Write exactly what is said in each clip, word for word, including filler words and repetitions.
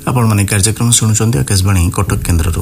आपण माने कार्यक्रम शुणुचंदी आकाशवाणी कटक केन्द्ररू।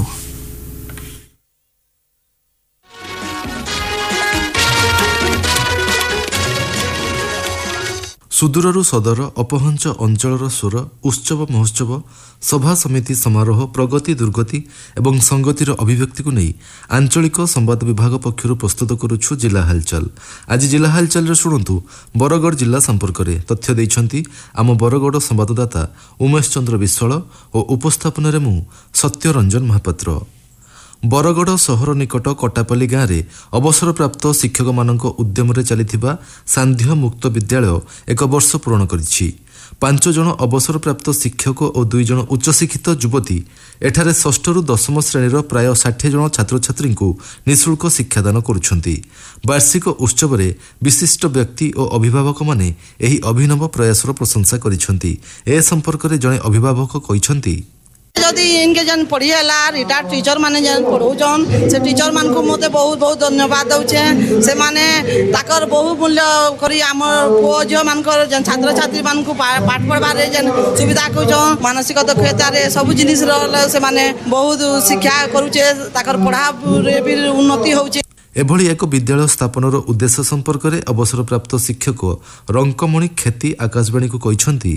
सुदूररू सदर अपहंच अंचलर स्वर उत्सव महोत्सव सभा समिति समारोह प्रगति दुर्गति एवं संगतिर अभिव्यक्ति को नहीं आंचलिक संवाद विभाग पक्षर प्रस्तुत करुछु जिला हालचाल। आज जिला हालचाल शुणु बरगड़ जिला संपर्क में तथ्य देइछंती आम बरगड़ संवाददाता उमेश चंद्र विश्वाल और उपस्थापन में मु सत्यरंजन महापात्र। बरगड़ सहर निकट कटापल्ली गाँव में अवसरप्राप्त शिक्षक मानक उद्यम चलिथिबा सांध्य मुक्त विद्यालय एक वर्ष पूर्ण करिछि। पांच जन अवसरप्राप्त शिक्षक और दुई जन उच्चशिक्षित युवती एठारे षष्ठ रु दशम श्रेणीर प्राय षाठी जन छात्र छात्री को निःशुल्क शिक्षादान करुछंती। वार्षिक उत्सव में विशिष्ट व्यक्ति और अभिभावक माने एही अभिनव प्रयासर प्रशंसा करिछंती। ए संपर्क में जड़े अभिभावक कहिछंती जदि इनके जन पढ़ी है रिटायर्ड टीचर माने जन पढ़ौन से टीचर मान को मते बहुत बहुत धन्यवाद दउछे। से माने ताकर बहु मूल्य करी आम पुओ झियो मानकर जन छात्र छात्री मान को पाठ पढ़बारे जन सुविधा कइछन मानसिक दक्षता रे सब जिनिस रे से माने बहुत शिक्षा करूछे ताकर पढ़ा रे भी उन्नति होउछे। एभली एक विद्यालय स्थापनर उद्देश्य संपर्क में अवसरप्राप्त शिक्षक रंकमणि खेती आकाशवाणी को कहिछंती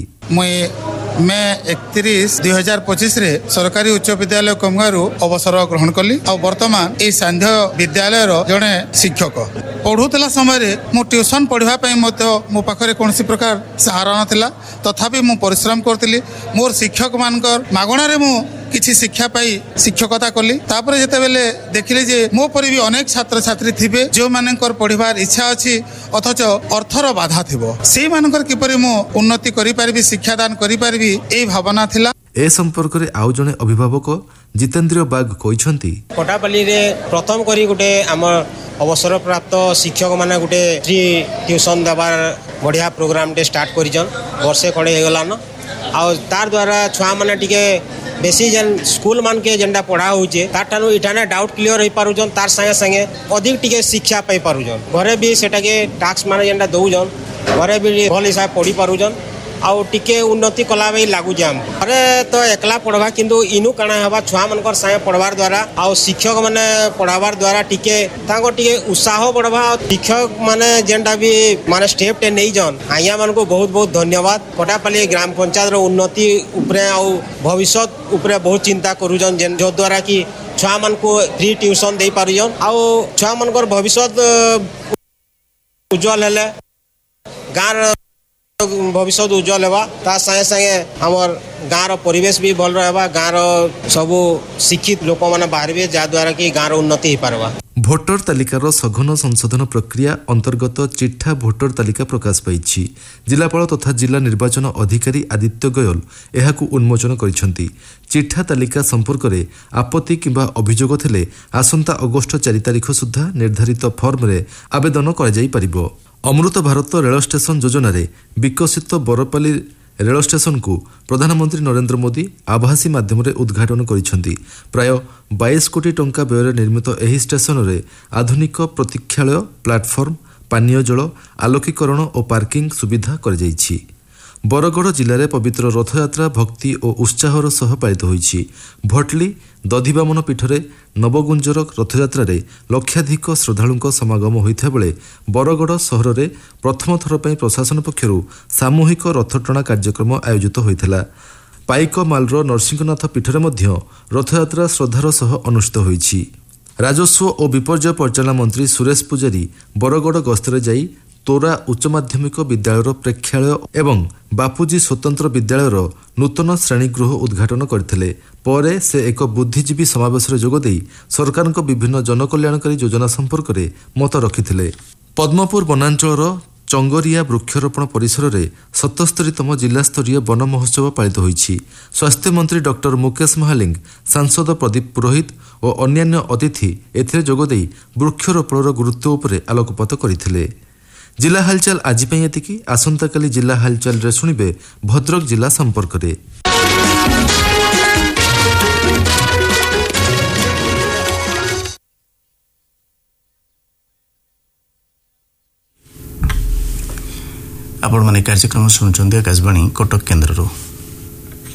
मे एकतीस दुई हजार पचिश रे सरकारी उच्च विद्यालय कमगारू अवसर ग्रहण कली और वर्तमान ए सांध्य विद्यालय जड़े शिक्षक पढ़ुला समय मु ट्यूशन पढ़ाई मो पाखे कौन प्रकार सहारा नाला तथापि मु परिश्रम करी मोर शिक्षक मान मागणार मु किछि शिक्षा पाई शिक्षकता कली। तापर जेते बेले देखिले जे मो परि भी अनेक छात्र छात्री थिबे जो मानकर पढ़िबार इच्छा अछि अथच अर्थर बाधा थिबो से मानकर किपरि मो उन्नति करि पारबी शिक्षादान करि पारबी ए भावना थिला। ए संपर्क रे आउ जने अभिभावक जितेंद्र बाग कहिछंती कोटापल्ली रे प्रथम करी गुटे हमर अवसर प्राप्त शिक्षक माने गुटे फ्री ट्यूशन दबार बढ़िया प्रोग्राम डे स्टार्ट करिजन वर्षे खड़े हे गलान आ तार द्वारा छुआ माने टिके बेसी जन स्कूल मान के जेंडा पढ़ा होचे तार ठानु इठाने डाउट क्लियर होई पारुजन तार संगे संगे अधिक टिके शिक्षा पाई पारुजन घरे भी सेटा के टास्क माने जेंडा दउजन घरे भी भल हिसाब पढ़ी पारुजन आउ टिके उन्नति कला भाई लागू जाम अरे तो एकला पढ़वा किंतु इनु काना हवा छुआ मनकर संगे पढ़वार द्वारा आउ शिक्षक माने पढ़ावार द्वारा टिके तांको टिके उत्साह बढ़वा शिक्षक माने जेंडा भी माने स्टेप टे नहीं जन आया मन को बहुत बहुत धन्यवाद। कोटापल्ली ग्राम पंचायत रो उन्नति उपरे आउ भविष्य उपरे बहुत चिंता करूजन जेन जो द्वारा कि छुआ मन को फ्री ट्यूशन दे पारुजन आउ छुआ मनकर भविष्य उज्जवल हेले गाँव भविष्य उज्जवल होगा तार संगे संगे हमर गाँव परिवेश भी भल रहा गाँव सब शिक्षित लोक मैंने बाहर जहाद्वारा कि गाँव उन्नति हो पारवा। भोटर तालिकार सघन संशोधन प्रक्रिया अंतर्गत चिठा भोटर तालिका प्रकाश पाइछि। जिलापाल तथा जिला निर्वाचन अधिकारी आदित्य गोयल एहाकु उन्मोचन करिसेंति। चिठा तालिका संपर्क में आपत्ति किंबा अभियोग थिले आसंता अगस्ट चार तारिख सुधा निर्धारित फर्म रे आवेदन करा जाई परिबो। अमृत भारत रेल स्टेशन योजना रे विकसित बरपाली रेल स्टेशन को प्रधानमंत्री नरेंद्र मोदी आभासी माध्यम उद्घाटन करिसेंति। प्राय बाईस कोटी टंका व्यय निर्मित एही स्टेशन रे आधुनिक प्रतीक्षालय प्लाटफर्म पानीय जल आलोकीकरण और पार्किंग सुविधा कर जाइछि। बरगड़ जिले में पवित्र रथयात्रा भक्ति और उत्साहर सह पालित होइछि। भटली दधिबामन पीठरे नवगुंजर रथयात्रा रे लक्षाधिक श्रद्धालुंक समागम होइथा बेले बरगड़ सहर में प्रथम थर पर प्रशासन पक्षरु सामूहिक रथटଣା कार्यक्रम आयोजित होइथिला। पाइकमालर नरसिंहनाथ पीठरे मध्य रथयात्रा श्रद्धार सह अनुष्ठित होइछि। राजस्व और विपर्यय परिचालना मंत्री सुरेश पुजारी बरगड़ गस्तर जाई तोरा उच्च माध्यमिक विद्यालयर प्रेक्षालय एवं बापूजी स्वतंत्र विद्यालयर नूतन श्रेणीगृह उद्घाटन करथिले। परे से एक बुद्धिजीवी समावेश जोगदेई सरकार विभिन्न जनकल्याणकारी योजना संपर्क में मत रखिथिले। पद्मपुर वनांचलर चंगरिया वृक्षरोपण परिसर में सतस्तरीतम जिलास्तरीय वन महोत्सव पालित होइछि। स्वास्थ्य मंत्री डॉक्टर मुकेश महालिंग सांसद प्रदीप पुरोहित और अन्यान्य अतिथि एथिरे जोगदेई वृक्षरोपणर गुरुत्व उपरे आलोकपात करथिले। जिला हालचाल आज एतिकी। आसंताकाली जिला हालचाल रे सुनिबे भद्रक जिला संपर्क रे। आपण माने कार्यक्रम सुनुचंदी आकाशवाणी कटक केन्द्ररू।